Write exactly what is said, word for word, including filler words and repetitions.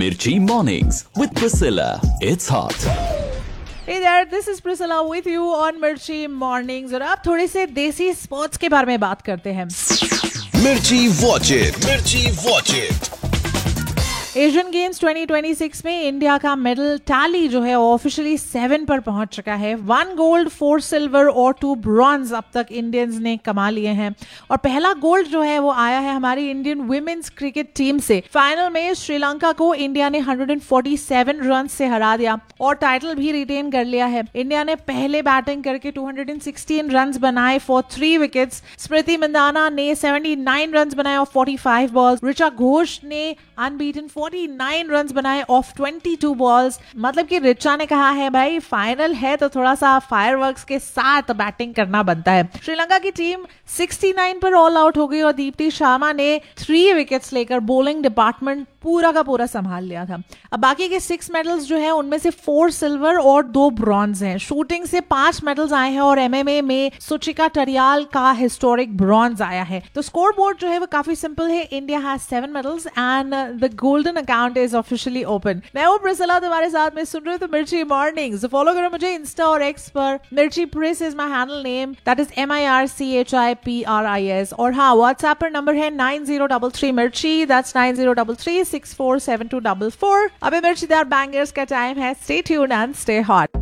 Mirchi Mornings with Priscilla. It's hot. Hey there, this is Priscilla with you on Mirchi Mornings और अब थोड़े से देसी sports के बारे में बात करते हैं। मिर्ची वॉच इट, मिर्ची watch it. Asian games twenty twenty six में इंडिया का मेडल टैली जो है ऑफिशियली सेवन पर पहुंच चुका है। वन गोल्ड, फोर सिल्वर और टू ब्रॉन्ज अब तक इंडियंस ने कमा लिए हैं और पहला गोल्ड जो है वो आया है हमारी इंडियन वुमेन्स क्रिकेट टीम से। फाइनल में श्रीलंका को इंडिया ने वन फोर्टी सेवन रन से हरा दिया और टाइटल भी रिटेन कर लिया है। इंडिया ने पहले बैटिंग करके टू सिक्सटीन रन बनाए फॉर थ्री विकेट्स। स्मृति मंदाना ने सेवेंटी नाइन रन बनाए of forty five balls. Richa Ghosh ने अनबीटन फोर्टी नाइन रन्स बनाए ऑफ ट्वेंटी टू बॉल्स। मतलब कि रिचा ने कहा है भाई फाइनल है तो थोड़ा सा फायरवर्क्स के साथ बैटिंग करना बनता है। श्रीलंका की टीम सिक्सटी नाइन पर ऑल आउट हो गई और दीप्ति शर्मा ने थ्री विकेट्स लेकर बॉलिंग डिपार्टमेंट पूरा का पूरा संभाल लिया था। अब बाकी के सिक्स मेडल्स जो है उनमें से फोर सिल्वर और दो ब्रॉन्ज हैं। शूटिंग से पांच मेडल्स आए हैं और एमएमए में सुचिका टरियाल का हिस्टोरिक ब्रॉन्ज आया है। तो स्कोर बोर्ड जो है वो काफी सिंपल है। India has seven medals and the golden account is officially open. मैं हूं प्रिसिला, तुम्हारे साथ में सुन रहे हो तो मिर्ची मॉर्निंग्स। फॉलो करो मुझे इंस्टा और एक्स पर। मिर्ची प्रिस is my handle name, that is M I R C H I P R I S. और हाँ, व्हाट्सएप पर नंबर है नाइन जीरो थ्री थ्री मिर्ची, that's nine zero three three six four seven to four four. अबे मिर्चीदार bangers का time है। Stay tuned and stay hot.